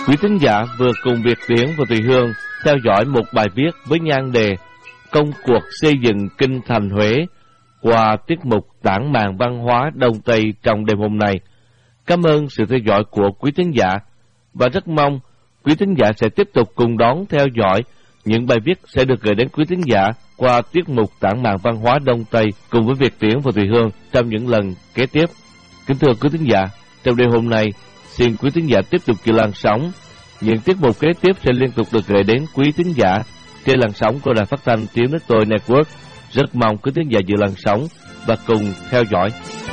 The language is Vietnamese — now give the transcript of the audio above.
Quý thính giả vừa cùng Việt Tiến và Thùy Hương theo dõi một bài viết với nhan đề Công cuộc xây dựng kinh thành Huế qua tiết mục Tản màn văn hóa Đông Tây trong đêm hôm nay. Cảm ơn sự theo dõi của quý thính giả và rất mong quý thính giả sẽ tiếp tục cùng đón theo dõi những bài viết sẽ được gửi đến quý thính giả qua tiết mục Tản màn văn hóa Đông Tây cùng với Việt Tiến và Thùy Hương trong những lần kế tiếp. Kính thưa quý thính giả, trong đêm hôm nay, xin quý thính giả tiếp tục giữ làn sóng. Những tiết mục kế tiếp sẽ liên tục được gửi đến quý thính giả trên làn sóng của đài phát thanh Tiếng Nước Tôi Network. Rất mong quý thính giả giữ làn sóng và cùng theo dõi.